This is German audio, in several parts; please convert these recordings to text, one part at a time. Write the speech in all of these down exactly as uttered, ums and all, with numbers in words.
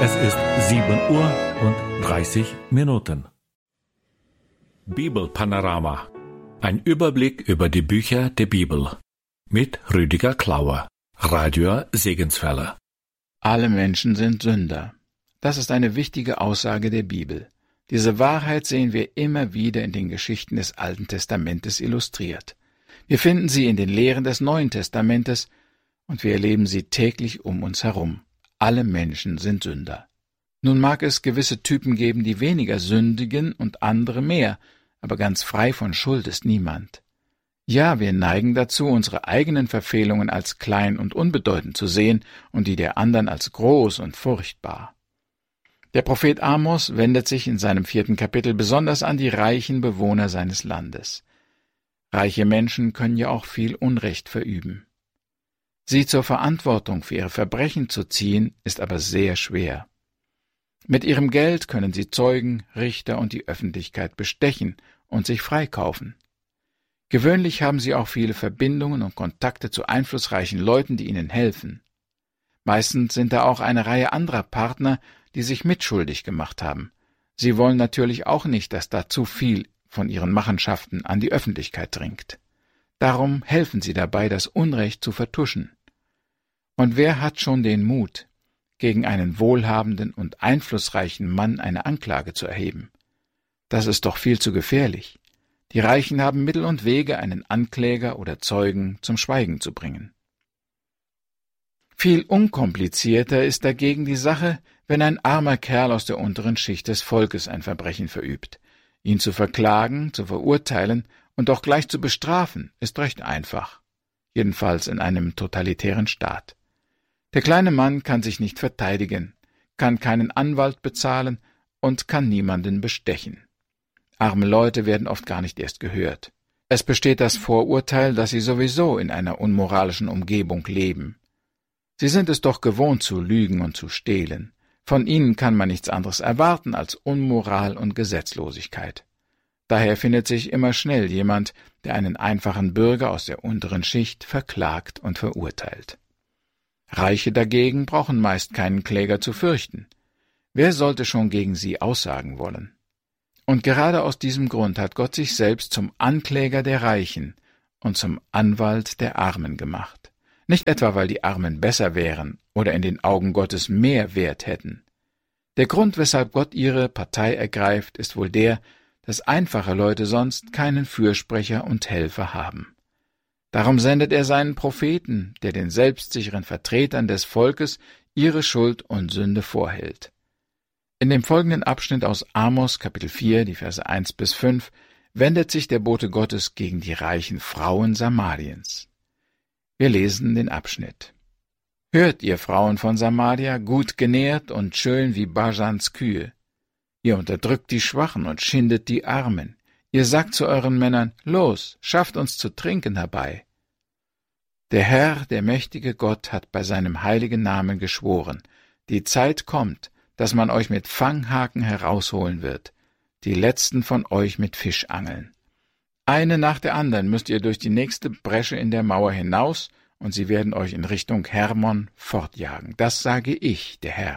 Es ist sieben Uhr und dreißig Minuten. Bibelpanorama. Ein Überblick über die Bücher der Bibel. Mit Rüdiger Klauer, Radio Segenswelle. Alle Menschen sind Sünder. Das ist eine wichtige Aussage der Bibel. Diese Wahrheit sehen wir immer wieder in den Geschichten des Alten Testamentes illustriert. Wir finden sie in den Lehren des Neuen Testamentes und wir erleben sie täglich um uns herum. Alle Menschen sind Sünder. Nun mag es gewisse Typen geben, die weniger sündigen und andere mehr, aber ganz frei von Schuld ist niemand. Ja, wir neigen dazu, unsere eigenen Verfehlungen als klein und unbedeutend zu sehen und die der anderen als groß und furchtbar. Der Prophet Amos wendet sich in seinem vierten Kapitel besonders an die reichen Bewohner seines Landes. Reiche Menschen können ja auch viel Unrecht verüben. Sie zur Verantwortung für ihre Verbrechen zu ziehen, ist aber sehr schwer. Mit ihrem Geld können sie Zeugen, Richter und die Öffentlichkeit bestechen und sich freikaufen. Gewöhnlich haben sie auch viele Verbindungen und Kontakte zu einflussreichen Leuten, die ihnen helfen. Meistens sind da auch eine Reihe anderer Partner, die sich mitschuldig gemacht haben. Sie wollen natürlich auch nicht, dass da zu viel von ihren Machenschaften an die Öffentlichkeit dringt. Darum helfen sie dabei, das Unrecht zu vertuschen. Und wer hat schon den Mut, gegen einen wohlhabenden und einflussreichen Mann eine Anklage zu erheben? Das ist doch viel zu gefährlich. Die Reichen haben Mittel und Wege, einen Ankläger oder Zeugen zum Schweigen zu bringen. Viel unkomplizierter ist dagegen die Sache, wenn ein armer Kerl aus der unteren Schicht des Volkes ein Verbrechen verübt. Ihn zu verklagen, zu verurteilen und auch gleich zu bestrafen, ist recht einfach. Jedenfalls in einem totalitären Staat. Der kleine Mann kann sich nicht verteidigen, kann keinen Anwalt bezahlen und kann niemanden bestechen. Arme Leute werden oft gar nicht erst gehört. Es besteht das Vorurteil, dass sie sowieso in einer unmoralischen Umgebung leben. Sie sind es doch gewohnt zu lügen und zu stehlen. Von ihnen kann man nichts anderes erwarten als Unmoral und Gesetzlosigkeit. Daher findet sich immer schnell jemand, der einen einfachen Bürger aus der unteren Schicht verklagt und verurteilt. Reiche dagegen brauchen meist keinen Kläger zu fürchten. Wer sollte schon gegen sie aussagen wollen? Und gerade aus diesem Grund hat Gott sich selbst zum Ankläger der Reichen und zum Anwalt der Armen gemacht. Nicht etwa, weil die Armen besser wären oder in den Augen Gottes mehr Wert hätten. Der Grund, weshalb Gott ihre Partei ergreift, ist wohl der, dass einfache Leute sonst keinen Fürsprecher und Helfer haben. Darum sendet er seinen Propheten, der den selbstsicheren Vertretern des Volkes ihre Schuld und Sünde vorhält. In dem folgenden Abschnitt aus Amos, Kapitel vier, die Verse eins bis fünf, wendet sich der Bote Gottes gegen die reichen Frauen Samariens. Wir lesen den Abschnitt. Hört, ihr Frauen von Samaria, gut genährt und schön wie Bajans Kühe. Ihr unterdrückt die Schwachen und schindet die Armen. Ihr sagt zu euren Männern, los, schafft uns zu trinken herbei. Der Herr, der mächtige Gott, hat bei seinem heiligen Namen geschworen, die Zeit kommt, dass man euch mit Fanghaken herausholen wird, die letzten von euch mit Fischangeln. Eine nach der anderen müsst ihr durch die nächste Bresche in der Mauer hinaus, und sie werden euch in Richtung Hermon fortjagen. Das sage ich, der Herr.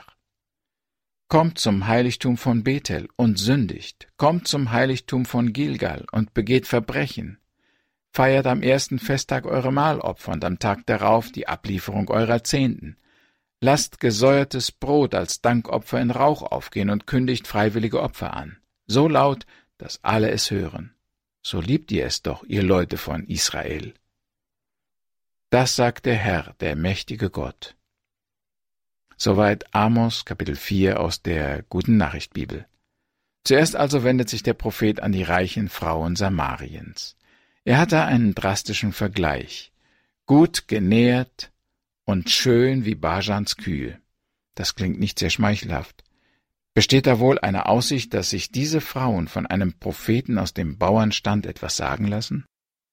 Kommt zum Heiligtum von Bethel und sündigt, kommt zum Heiligtum von Gilgal und begeht Verbrechen. Feiert am ersten Festtag eure Mahlopfer und am Tag darauf die Ablieferung eurer Zehnten. Lasst gesäuertes Brot als Dankopfer in Rauch aufgehen und kündigt freiwillige Opfer an, so laut, dass alle es hören. So liebt ihr es doch, ihr Leute von Israel. Das sagt der Herr, der mächtige Gott. Soweit Amos, Kapitel vier aus der Guten Nachricht Bibel. Zuerst also wendet sich der Prophet an die reichen Frauen Samariens. Er hat da einen drastischen Vergleich. Gut genährt und schön wie Bajans Kühe. Das klingt nicht sehr schmeichelhaft. Besteht da wohl eine Aussicht, dass sich diese Frauen von einem Propheten aus dem Bauernstand etwas sagen lassen?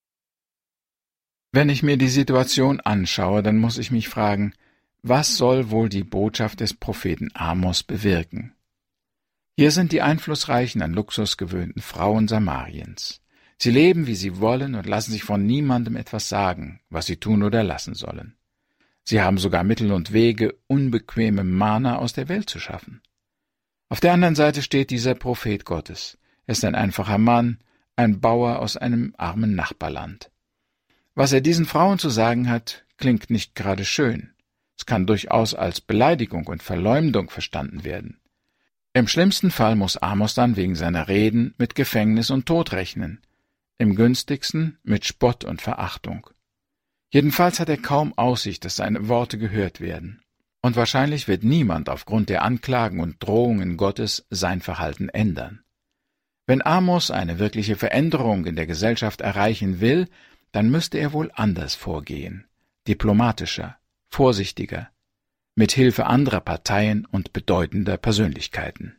Wenn ich mir die Situation anschaue, dann muss ich mich fragen, was soll wohl die Botschaft des Propheten Amos bewirken? Hier sind die einflussreichen, an Luxus gewöhnten Frauen Samariens. Sie leben, wie sie wollen und lassen sich von niemandem etwas sagen, was sie tun oder lassen sollen. Sie haben sogar Mittel und Wege, unbequeme Mana aus der Welt zu schaffen. Auf der anderen Seite steht dieser Prophet Gottes. Er ist ein einfacher Mann, ein Bauer aus einem armen Nachbarland. Was er diesen Frauen zu sagen hat, klingt nicht gerade schön. Es kann durchaus als Beleidigung und Verleumdung verstanden werden. Im schlimmsten Fall muss Amos dann wegen seiner Reden mit Gefängnis und Tod rechnen, im günstigsten mit Spott und Verachtung. Jedenfalls hat er kaum Aussicht, dass seine Worte gehört werden. Und wahrscheinlich wird niemand aufgrund der Anklagen und Drohungen Gottes sein Verhalten ändern. Wenn Amos eine wirkliche Veränderung in der Gesellschaft erreichen will, dann müsste er wohl anders vorgehen, diplomatischer, vorsichtiger, mit Hilfe anderer Parteien und bedeutender Persönlichkeiten.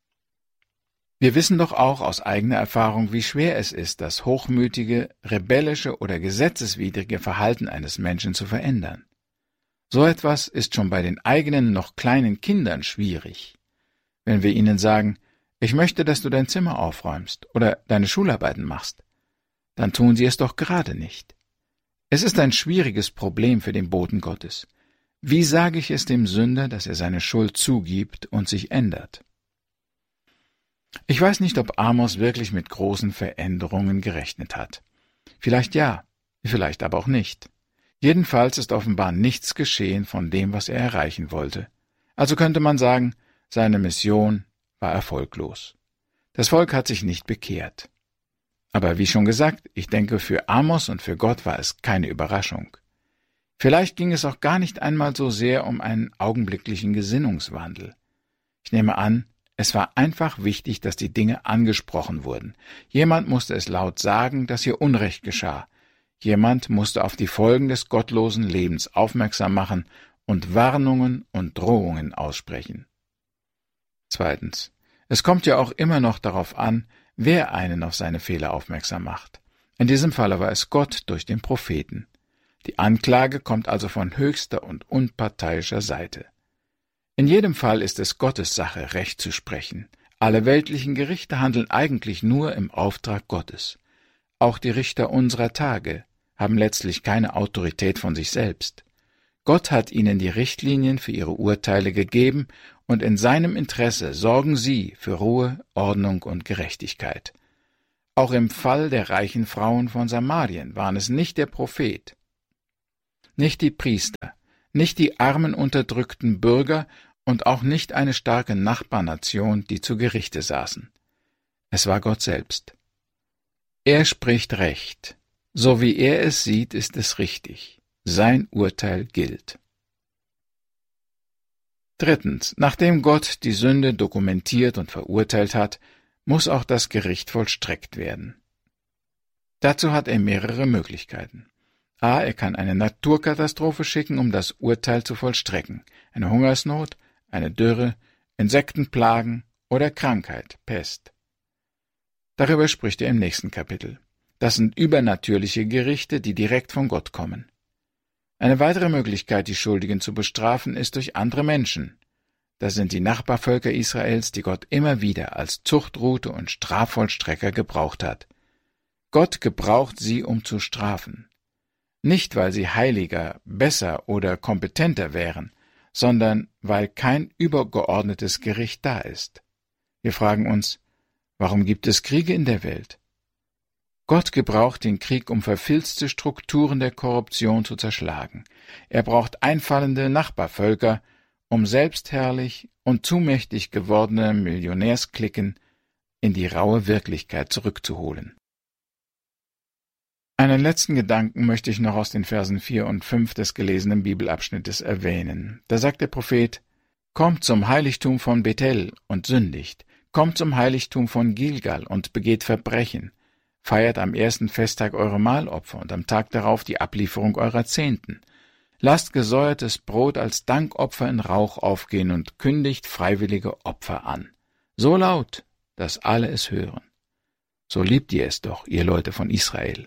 Wir wissen doch auch aus eigener Erfahrung, wie schwer es ist, das hochmütige, rebellische oder gesetzeswidrige Verhalten eines Menschen zu verändern. So etwas ist schon bei den eigenen, noch kleinen Kindern schwierig. Wenn wir ihnen sagen, ich möchte, dass du dein Zimmer aufräumst oder deine Schularbeiten machst, dann tun sie es doch gerade nicht. Es ist ein schwieriges Problem für den Boten Gottes. Wie sage ich es dem Sünder, dass er seine Schuld zugibt und sich ändert? Ich weiß nicht, ob Amos wirklich mit großen Veränderungen gerechnet hat. Vielleicht ja, vielleicht aber auch nicht. Jedenfalls ist offenbar nichts geschehen von dem, was er erreichen wollte. Also könnte man sagen, seine Mission war erfolglos. Das Volk hat sich nicht bekehrt. Aber wie schon gesagt, ich denke, für Amos und für Gott war es keine Überraschung. Vielleicht ging es auch gar nicht einmal so sehr um einen augenblicklichen Gesinnungswandel. Ich nehme an, es war einfach wichtig, dass die Dinge angesprochen wurden. Jemand musste es laut sagen, dass hier Unrecht geschah. Jemand musste auf die Folgen des gottlosen Lebens aufmerksam machen und Warnungen und Drohungen aussprechen. Zweitens. Es kommt ja auch immer noch darauf an, wer einen auf seine Fehler aufmerksam macht. In diesem Falle war es Gott durch den Propheten. Die Anklage kommt also von höchster und unparteiischer Seite. In jedem Fall ist es Gottes Sache, Recht zu sprechen. Alle weltlichen Gerichte handeln eigentlich nur im Auftrag Gottes. Auch die Richter unserer Tage haben letztlich keine Autorität von sich selbst. Gott hat ihnen die Richtlinien für ihre Urteile gegeben, und in seinem Interesse sorgen sie für Ruhe, Ordnung und Gerechtigkeit. Auch im Fall der reichen Frauen von Samarien waren es nicht der Prophet, nicht die Priester, nicht die armen unterdrückten Bürger und auch nicht eine starke Nachbarnation, die zu Gerichte saßen. Es war Gott selbst. Er spricht Recht. So wie er es sieht, ist es richtig. Sein Urteil gilt. Drittens. Nachdem Gott die Sünde dokumentiert und verurteilt hat, muss auch das Gericht vollstreckt werden. Dazu hat er mehrere Möglichkeiten. A. Er kann eine Naturkatastrophe schicken, um das Urteil zu vollstrecken. Eine Hungersnot, eine Dürre, Insektenplagen oder Krankheit, Pest. Darüber spricht er im nächsten Kapitel. Das sind übernatürliche Gerichte, die direkt von Gott kommen. Eine weitere Möglichkeit, die Schuldigen zu bestrafen, ist durch andere Menschen. Das sind die Nachbarvölker Israels, die Gott immer wieder als Zuchtrute und Strafvollstrecker gebraucht hat. Gott gebraucht sie, um zu strafen. Nicht, weil sie heiliger, besser oder kompetenter wären, sondern weil kein übergeordnetes Gericht da ist. Wir fragen uns, warum gibt es Kriege in der Welt? Gott gebraucht den Krieg, um verfilzte Strukturen der Korruption zu zerschlagen. Er braucht einfallende Nachbarvölker, um selbstherrlich und zu mächtig gewordene Millionärsklicken in die raue Wirklichkeit zurückzuholen. Einen letzten Gedanken möchte ich noch aus den Versen vier und fünf des gelesenen Bibelabschnittes erwähnen. Da sagt der Prophet: Kommt zum Heiligtum von Bethel und sündigt, kommt zum Heiligtum von Gilgal und begeht Verbrechen, feiert am ersten Festtag eure Mahlopfer und am Tag darauf die Ablieferung eurer Zehnten. Lasst gesäuertes Brot als Dankopfer in Rauch aufgehen und kündigt freiwillige Opfer an. So laut, dass alle es hören. So liebt ihr es doch, ihr Leute von Israel.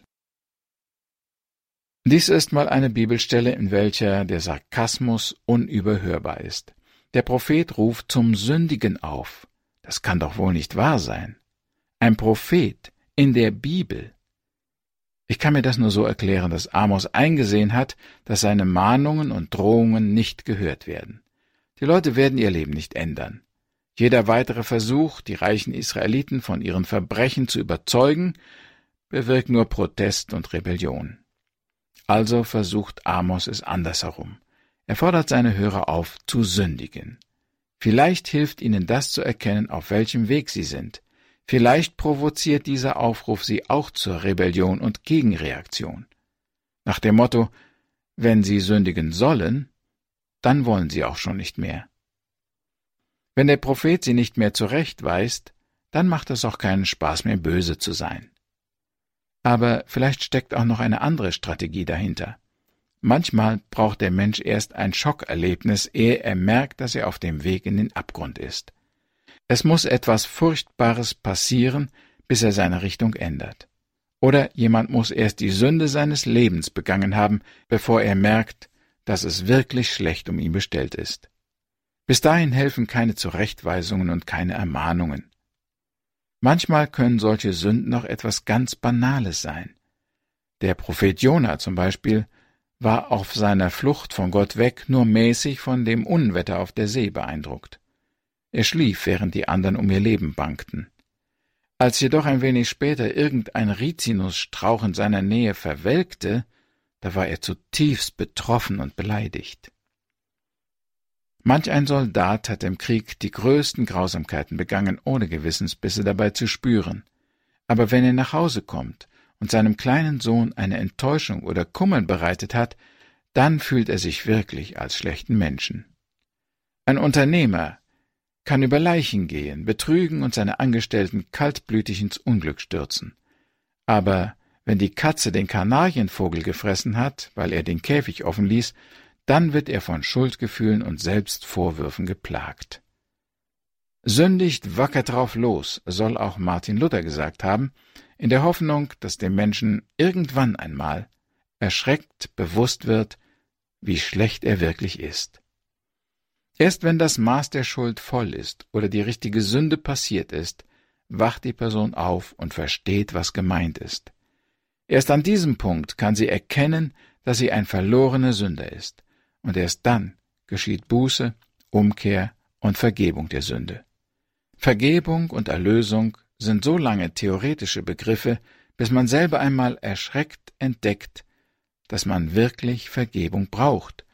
Dies ist mal eine Bibelstelle, in welcher der Sarkasmus unüberhörbar ist. Der Prophet ruft zum Sündigen auf. Das kann doch wohl nicht wahr sein. Ein Prophet in der Bibel. Ich kann mir das nur so erklären, dass Amos eingesehen hat, dass seine Mahnungen und Drohungen nicht gehört werden. Die Leute werden ihr Leben nicht ändern. Jeder weitere Versuch, die reichen Israeliten von ihren Verbrechen zu überzeugen, bewirkt nur Protest und Rebellion. Also versucht Amos es andersherum. Er fordert seine Hörer auf, zu sündigen. Vielleicht hilft ihnen das zu erkennen, auf welchem Weg sie sind. Vielleicht provoziert dieser Aufruf sie auch zur Rebellion und Gegenreaktion. Nach dem Motto, wenn sie sündigen sollen, dann wollen sie auch schon nicht mehr. Wenn der Prophet sie nicht mehr zurechtweist, dann macht es auch keinen Spaß mehr, böse zu sein. Aber vielleicht steckt auch noch eine andere Strategie dahinter. Manchmal braucht der Mensch erst ein Schockerlebnis, ehe er merkt, dass er auf dem Weg in den Abgrund ist. Es muss etwas Furchtbares passieren, bis er seine Richtung ändert. Oder jemand muss erst die Sünde seines Lebens begangen haben, bevor er merkt, dass es wirklich schlecht um ihn bestellt ist. Bis dahin helfen keine Zurechtweisungen und keine Ermahnungen. Manchmal können solche Sünden noch etwas ganz Banales sein. Der Prophet Jona zum Beispiel war auf seiner Flucht von Gott weg nur mäßig von dem Unwetter auf der See beeindruckt. Er schlief, während die anderen um ihr Leben bangten. Als jedoch ein wenig später irgendein Rizinusstrauch in seiner Nähe verwelkte, da war er zutiefst betroffen und beleidigt. Manch ein Soldat hat im Krieg die größten Grausamkeiten begangen, ohne Gewissensbisse dabei zu spüren. Aber wenn er nach Hause kommt und seinem kleinen Sohn eine Enttäuschung oder Kummer bereitet hat, dann fühlt er sich wirklich als schlechten Menschen. Ein Unternehmer kann über Leichen gehen, betrügen und seine Angestellten kaltblütig ins Unglück stürzen. Aber wenn die Katze den Kanarienvogel gefressen hat, weil er den Käfig offen ließ, dann wird er von Schuldgefühlen und Selbstvorwürfen geplagt. Sündigt wacker drauf los, soll auch Martin Luther gesagt haben, in der Hoffnung, dass dem Menschen irgendwann einmal erschreckt bewusst wird, wie schlecht er wirklich ist. Erst wenn das Maß der Schuld voll ist oder die richtige Sünde passiert ist, wacht die Person auf und versteht, was gemeint ist. Erst an diesem Punkt kann sie erkennen, dass sie ein verlorener Sünder ist, und erst dann geschieht Buße, Umkehr und Vergebung der Sünde. Vergebung und Erlösung sind so lange theoretische Begriffe, bis man selber einmal erschreckt entdeckt, dass man wirklich Vergebung braucht